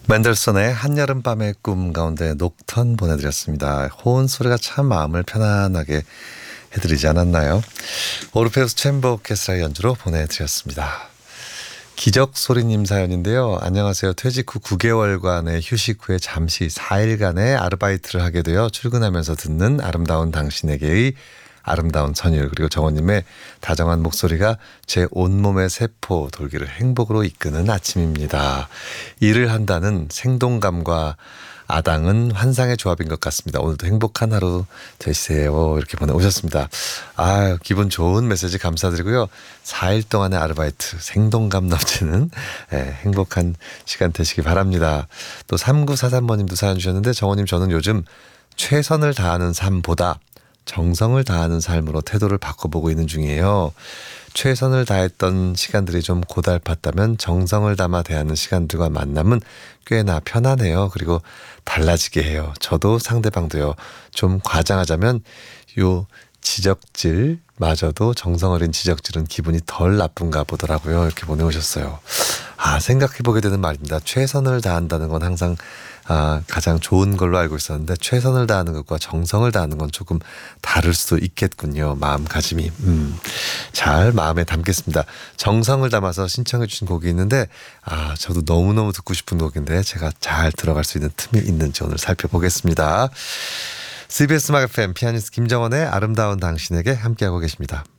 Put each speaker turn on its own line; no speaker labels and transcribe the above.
맨델슨의 한여름밤의 꿈 가운데 녹턴 보내드렸습니다. 호은 소리가 참 마음을 편안하게 해드리지 않았나요? 오르페우스 챔버 오케스트라 연주로 보내드렸습니다. 기적소리님 사연인데요. 안녕하세요. 퇴직 후 9개월간의 휴식 후에 잠시 4일간의 아르바이트를 하게 되어 출근하면서 듣는 아름다운 당신에게의 아름다운 선율, 그리고 정원님의 다정한 목소리가 제 온몸의 세포 돌기를 행복으로 이끄는 아침입니다. 일을 한다는 생동감과 아당은 환상의 조합인 것 같습니다. 오늘도 행복한 하루 되세요. 이렇게 보내오셨습니다. 기분 좋은 메시지 감사드리고요. 4일 동안의 아르바이트, 생동감 넘치는 행복한 시간 되시기 바랍니다. 또 3943번님도 사연 주셨는데, 정원님, 저는 요즘 최선을 다하는 삶보다 정성을 다하는 삶으로 태도를 바꿔보고 있는 중이에요. 최선을 다했던 시간들이 좀 고달팠다면 정성을 담아 대하는 시간들과 만남은 꽤나 편하네요. 그리고 달라지게 해요. 저도 상대방도요. 좀 과장하자면 요 지적질마저도 정성 어린 지적질은 기분이 덜 나쁜가 보더라고요. 이렇게 보내오셨어요. 생각해보게 되는 말입니다. 최선을 다한다는 건 항상 가장 좋은 걸로 알고 있었는데, 최선을 다하는 것과 정성을 다하는 건 조금 다를 수도 있겠군요. 마음가짐이. 잘 마음에 담겠습니다. 정성을 담아서 신청해 주신 곡이 있는데, 저도 너무너무 듣고 싶은 곡인데 제가 잘 들어갈 수 있는 틈이 있는지 오늘 살펴보겠습니다. CBS 음악 FM 피아니스트 김정원의 아름다운 당신에게 함께하고 계십니다.